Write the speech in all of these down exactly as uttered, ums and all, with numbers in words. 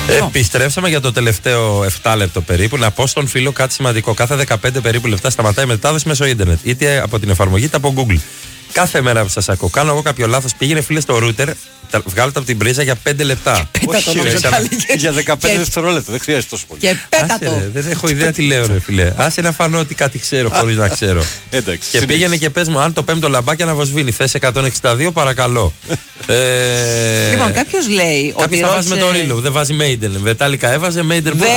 Επιστρέψαμε για το τελευταίο επτά λεπτό περίπου. Να πω στον φίλο κάτι σημαντικό. Κάθε δεκαπέντε περίπου λεπτά σταματάει η μετάδοση μέσω ίντερνετ. Είτε από την εφαρμογή είτε από Google. Κάθε μέρα που σας ακούω, κάνω εγώ κάποιο λάθος, πήγαινε φίλε στο router, βγάλε το από την πρίζα για πέντε λεπτά. Όχι, για δεκαπέντε δευτερόλεπτα, δεν χρειάζεται τόσο πολύ. Και πέτατο. Δεν έχω ιδέα τι λέω, ρε φίλε. Άσε να φανώ ότι κάτι ξέρω χωρίς να ξέρω. Εντάξει. Και πήγαινε και πες μου, αν το πέμπτο λαμπάκι αναβοσβήνει, θες εκατόν εξήντα δύο, παρακαλώ. Λοιπόν, κάποιος λέει. Κάποιος θα βάζει με το ρίλο, δεν βάζει Maiden. Βετάλικα έβαζε, Maiden που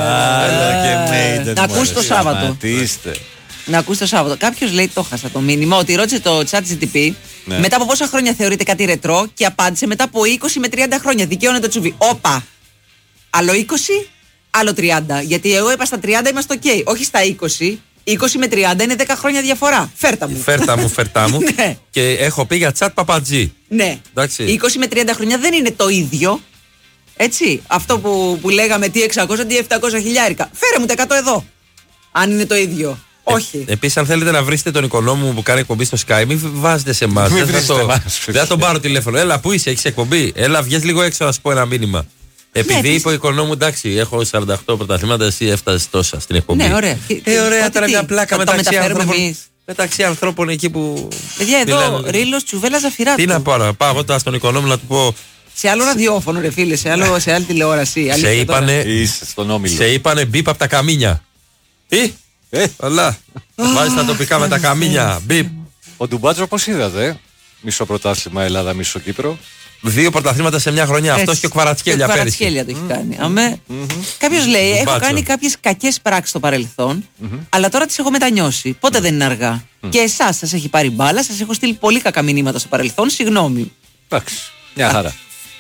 έβαζε. Να ακούς το Σάββατο. Να ακούς το Σάββατο. Κάποιος λέει, το χάσα το μήνυμα, ότι ρώτησε το ChatGPT ναι. μετά από πόσα χρόνια θεωρείται κάτι ρετρό και απάντησε μετά από είκοσι με τριάντα χρόνια. Δικαίωνε το τσουβί. Όπα! Άλλο είκοσι, άλλο τριάντα. Γιατί εγώ είπα στα τριάντα είμαστε OK. Όχι στα είκοσι. είκοσι με τριάντα είναι δέκα χρόνια διαφορά. Φέρτα μου. Φέρτα μου, φέρτα μου. ναι. Και έχω πει για chat παπατζή. Ναι. Εντάξει. είκοσι με τριάντα χρόνια δεν είναι το ίδιο. Έτσι. Αυτό που, που λέγαμε τι εξακόσια, τι επτακόσια χιλιάρικα. Φέρε μου τα εκατό εδώ. Αν είναι το ίδιο. Όχι. Ε, Επίσης, αν θέλετε να βρείτε τον οικονόμο μου που κάνει εκπομπή στο Sky, μην βάζετε σε εμάς. Δεν θα, το, θα τον πάρω τηλέφωνο. Έλα, πού είσαι, έχεις εκπομπή. Έλα, βγες λίγο έξω να σου πω ένα μήνυμα. Επειδή είπε ο οικονόμου, εντάξει, έχω σαράντα οκτώ πρωταθλήματα, εσύ έφτασε τόσα στην εκπομπή. Ναι, ωραία. Ε, ωραία, τώρα μια πλάκα μεταξύ ανθρώπων, μεταξύ ανθρώπων εκεί που. Παιδιά, εδώ Ρήλος, Τσουβέλα, Ζαφυράτου. Τι να πω, πάω εγώ τώρα στον οικονόμο να του πω. Σε άλλο ραδιόφωνο, ρε φίλε, σε, άλλο, σε άλλη τηλεόραση. Σε είπανε, σε είπανε μπίπ από τα καμίνια. Τι? Ε, αλλά βάζει τα τοπικά με τα καμίνια. Μπιπ. Ο Ντουμπάτζο πώς είδατε? Μισό πρωτάθλημα Ελλάδα, μισό Κύπρο. Δύο πρωταθλήματα σε μια χρονιά. Αυτό και ο Κβαρατσχέλια πέρυσι. Ο Κβαρατσχέλια το έχει κάνει. Αμέ. Κάποιος λέει: έχω κάνει κάποιες κακές πράξεις στο παρελθόν, αλλά τώρα τις έχω μετανιώσει. Πότε δεν είναι αργά. Και εσάς σας έχει πάρει μπάλα, σας έχω στείλει πολύ κακά μηνύματα στο παρελθόν. Συγγνώμη. Εντάξει. Μια χαρά.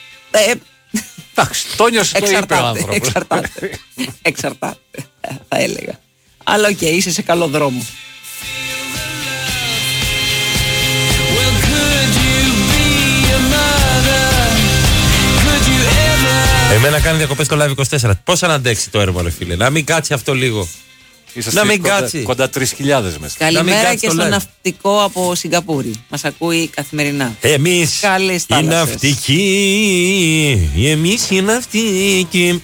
Εντάξει. Το νιώσε το είπε ο άνθρωπος. Εξαρτάται. Εξαρτάται. Θα έλεγα. Αλλά οκ, okay, είσαι σε καλό δρόμο. Εμένα κάνει διακοπές στο Live είκοσι τέσσερα. Πώς να αντέξει το έργο, ρε φίλε? Να μην κάτσει αυτό λίγο. Είσαστε να μην κοντά, κάτσει. Κοντά τρεις χιλιάδες μέσα. Καλημέρα και στο ναυτικό από Σιγκαπούρη. Μας ακούει καθημερινά. Εμείς οι ναυτικοί. Εμείς οι ναυτικοί.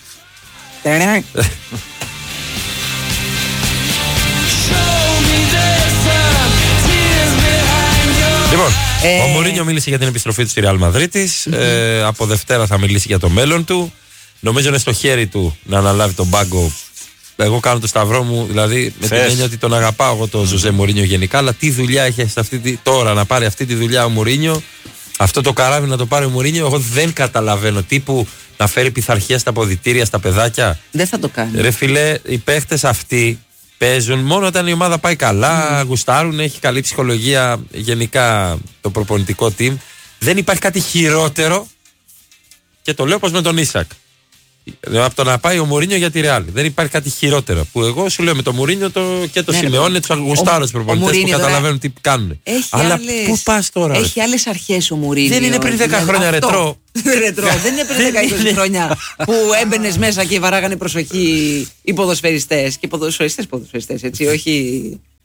Λοιπόν, ε... ο Μουρίνιο μίλησε για την επιστροφή του στη Ρεάλ Μαδρίτης. Mm-hmm. Ε, από Δευτέρα θα μιλήσει για το μέλλον του. Νομίζω είναι στο χέρι του να αναλάβει τον πάγκο. Εγώ κάνω το σταυρό μου, δηλαδή με την έννοια ότι τον αγαπάω εγώ τον Ζωζέ Μουρίνιο γενικά. Αλλά τι δουλειά έχει σε αυτή τη, τώρα να πάρει αυτή τη δουλειά ο Μουρίνιο. Αυτό το καράβι να το πάρει ο Μουρίνιο, εγώ δεν καταλαβαίνω. Τύπου να φέρει πειθαρχία στα αποδυτήρια, στα παιδάκια. Δεν θα το κάνει. Ρε φιλέ, οι παίχτες αυτοί παίζουν μόνο όταν η ομάδα πάει καλά, mm. γουστάρουν, έχει καλή ψυχολογία γενικά το προπονητικό team. Δεν υπάρχει κάτι χειρότερο, και το λέω πως με τον Ίσακ, από το να πάει ο Μουρίνιο για τη Ρεάλ. Δεν υπάρχει κάτι χειρότερο. Που εγώ σου λέω με τον Μουρίνιο το, και το ναι, Σιμεώνε, του γουστάρω του προπονητές που καταλαβαίνουν τι κάνουν. Αλλά άλλες, πού πας τώρα? Έχει άλλες αρχές ο Μουρίνιο. Δεν είναι πριν δέκα χρόνια ρετρό. Ρετρό. Δεν είναι πριν δέκα είκοσι χρόνια που έμπαινε μέσα και βαράγανε προσοχή οι ποδοσφαιριστές. Και ποδοσφαιριστές ποδοσφαιριστές, έτσι, όχι.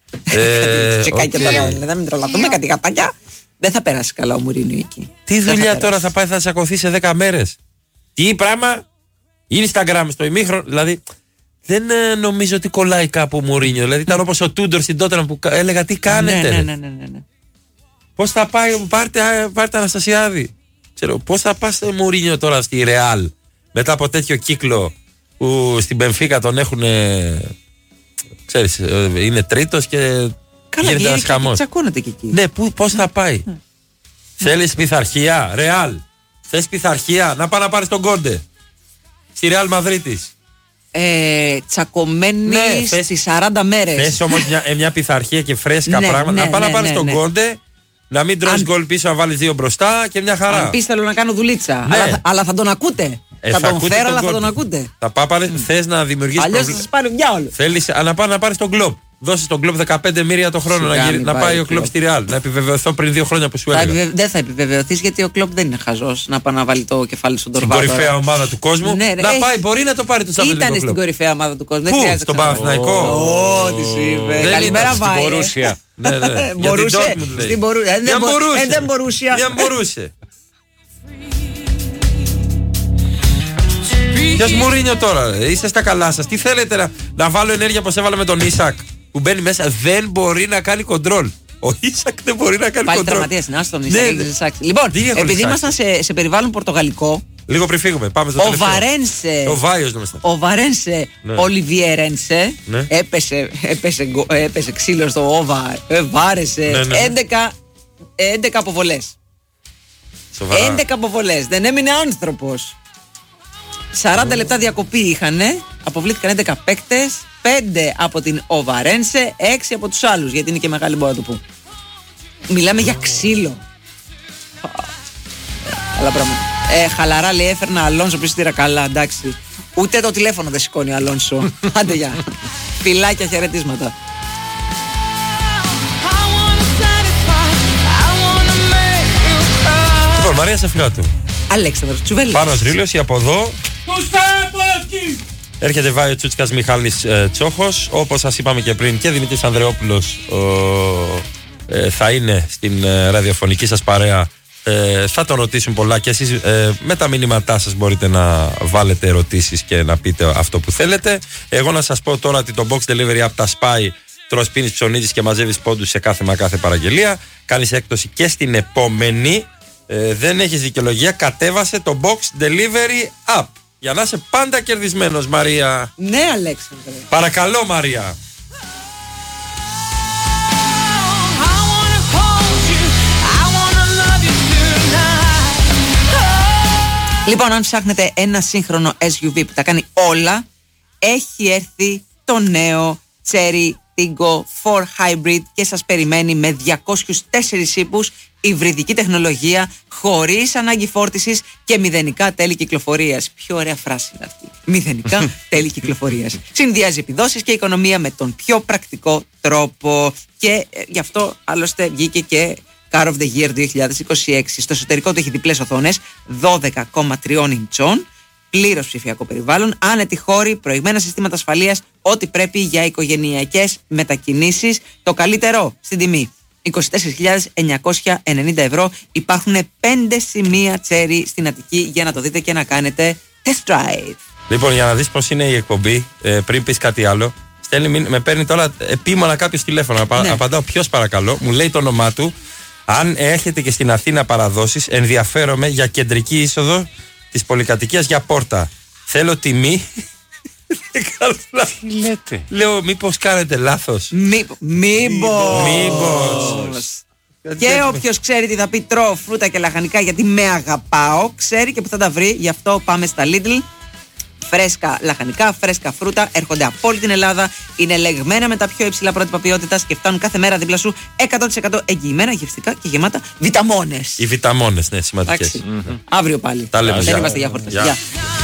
Δεν μην τρολαθούμε κάτι γατάκια. Δεν θα περάσει καλά ο Μουρίνιο εκεί. Τι δουλειά τώρα θα πάει, θα σακωθεί σε δέκα μέρες? Τι πράγμα? Instagram στο ημίχρονο, δηλαδή δεν ε, νομίζω ότι κολλάει κάπου ο Μουρίνιο. Δηλαδή ήταν όπως ο Τούντορ στην Τότεναμ που έλεγα τι κάνετε. Ναι, ναι, ναι, ναι, ναι. Πώς θα πάει, πάρτε, πάρτε Αναστασιάδη. Ξέρω, πώς θα πάει στο Μουρίνιο τώρα στη Ρεάλ μετά από τέτοιο κύκλο που στην Μπενφίκα τον έχουν. Ξέρεις, είναι τρίτος και καλά, γίνεται ένας χαμός. Τσακώνεται και εκεί. Ναι, πώς θα πάει? Ναι. Θέλεις πειθαρχία, Ρεάλ? Θες πειθαρχία? Να πάει να πάρεις τον Κόντε στη Ρεάλ Μαδρίτης. Ε, τσακωμένη ναι, στις σαράντα μέρες. Θες όμως μια, μια πειθαρχία και φρέσκα ναι, πράγματα. Ναι, να πάει ναι, να πάρεις ναι, τον ναι. Κόντε, να μην τρως γκολ πίσω, να βάλεις δύο μπροστά και μια χαρά. Αν πεις θέλω να κάνω δουλίτσα, ναι. αλλά, αλλά θα τον ακούτε. Ε, θα, θα τον φέρω, αλλά θα τον ακούτε. Θα πάει, mm. θες να δημιουργήσεις. Αλλιώς θα σας πάρει διάολο. Θέλεις να πάει να πάρεις τον κλοπ. Δώσεις τον κλοπ δεκαπέντε μοίρια το χρόνο να, γύρει, να πάει ο κλοπ στη Ρεάλ. Να επιβεβαιωθώ πριν δύο χρόνια που σου έλεγα. Επιβε... Δεν θα επιβεβαιωθείς γιατί ο κλοπ δεν είναι χαζός να πάει να βάλει το κεφάλι στον Τορβάτο. Στην κορυφαία ομάδα του κόσμου. Ναι, ρε, να πάει, μπορεί να το πάρει το Champions League. Ήταν στην κορυφαία ομάδα του κόσμου. Πού, στον Παναθηναϊκό? Ω, τι σου είπε. Καλημέρα, Βάη. Μπορούσε. Μπορούσε. Δεν μπορούσε. Δεν μπορούσε. Ποιος Μουρίνιο τώρα, είστε στα καλά σας. Τι θέλετε να, να βάλω ενέργεια όπως έβαλα με τον Ίσακ που μπαίνει μέσα, δεν μπορεί να κάνει κοντρόλ. Ο Ίσακ δεν μπορεί να κάνει πάλι κοντρόλ. Πάλι τραυματίας είναι, άστον Ίσακ. Λοιπόν, επειδή ήμασταν σε, σε περιβάλλον πορτογαλικό. Λίγο πριν φύγουμε, πάμε στο ο τελευταίο. Βαρένσε, ο Βάιος νομίζω. Ο Βαρένσε, ναι. Ολιβιέ Ρένσε, ναι. έπεσε, έπεσε, έπεσε ξύλο στο Όβα, ε, βάρεσε, ναι, ναι. έντεκα, έντεκα αποβολές. Σοβαρά. έντεκα αποβολές, δεν έμεινε άνθρωπος. σαράντα λεπτά διακοπή είχανε, αποβλήθηκαν έντεκα παίκτες, πέντε από την Οβαρένσε, έξι από τους άλλους, γιατί είναι και μεγάλη, μπορώ να το πω. Μιλάμε για ξύλο. Αλλά πράγμα. Ε, χαλαρά λέει, έφερνα Αλόνσο πίσω καλά, εντάξει. Ούτε το τηλέφωνο δεν σηκώνει Αλόνσο. Άντε για. Φιλάκια, χαιρετίσματα. Λοιπόν, Μαρία Σεφιώτου. Αλέξανδρος Τσουβέλης. Πάνος Ρήλος, από εδώ. Έρχεται Βάιο Τσούτσικας, Μιχάλης ε, Τσόχος. Όπως σας είπαμε και πριν, και Δημήτρης Ανδρεόπουλος ε, θα είναι στην ε, ραδιοφωνική σας παρέα. Ε, θα τον ρωτήσουν πολλά και εσείς ε, με τα μηνύματά σας μπορείτε να βάλετε ερωτήσεις και να πείτε αυτό που θέλετε. Εγώ να σας πω τώρα ότι το box delivery από τα Spy τρως, πίνεις, ψωνίζεις και μαζεύεις πόντους σε κάθε μα κάθε παραγγελία. Κάνεις έκπτωση και στην επόμενη. Ε, δεν έχεις δικαιολογία, κατέβασε το box delivery app για να είσαι πάντα κερδισμένος, Μαρία. Ναι, Αλέξανδρε. Παρακαλώ, Μαρία. Λοιπόν, αν ψάχνετε ένα σύγχρονο ες γιου βι που τα κάνει όλα, έχει έρθει το νέο Cherry Tiggo φορ Hybrid και σας περιμένει με διακόσιους τέσσερις ύπους, υβριδική τεχνολογία, χωρίς ανάγκη φόρτισης και μηδενικά τέλη κυκλοφορίας. Πιο ωραία φράση είναι αυτή. Μηδενικά τέλη κυκλοφορίας. Συνδυάζει επιδόσεις και οικονομία με τον πιο πρακτικό τρόπο. Και ε, γι' αυτό άλλωστε βγήκε και Car of the Year δύο χιλιάδες είκοσι έξι. Στο εσωτερικό του έχει διπλές οθόνες δώδεκα κόμμα τρία ιντσών, πλήρως ψηφιακό περιβάλλον, άνετη χώρη, προηγμένα συστήματα ασφαλείας, ό,τι πρέπει για οικογενειακές μετακινήσεις. Το καλύτερο στην τιμή. είκοσι τέσσερις χιλιάδες εννιακόσια ενενήντα ευρώ. Υπάρχουν πέντε σημεία Cherry στην Αττική για να το δείτε και να κάνετε test drive. Λοιπόν, για να δεις πώς είναι η εκπομπή, ε, πριν πεις κάτι άλλο, στέλνει, με παίρνει τώρα επίμονα κάποιος τηλέφωνο. Απα, ναι. Απαντάω, ποιος παρακαλώ, μου λέει το όνομά του. Αν έχετε και στην Αθήνα παραδόσεις, ενδιαφέρομαι για κεντρική είσοδο της πολυκατοικίας για πόρτα. Θέλω τιμή. Τι λέτε? Λέω, μήπως κάνετε λάθος. Μήπως. Μήπως. Και όποιος ξέρει τι θα πει, τρώω φρούτα και λαχανικά γιατί με αγαπάω, ξέρει και που θα τα βρει. Γι' αυτό πάμε στα Lidl. Φρέσκα λαχανικά, φρέσκα φρούτα έρχονται από όλη την Ελλάδα. Είναι λεγμένα με τα πιο υψηλά πρότυπα ποιότητας και φτάνουν κάθε μέρα δίπλα σου εκατό τοις εκατό εγγυημένα, γευστικά και γεμάτα βιταμόνες. Οι βιταμόνες, ναι, σημαντικές. Mm-hmm. Αύριο πάλι. Τα λέμε. Δεν είμαστε για χορτές.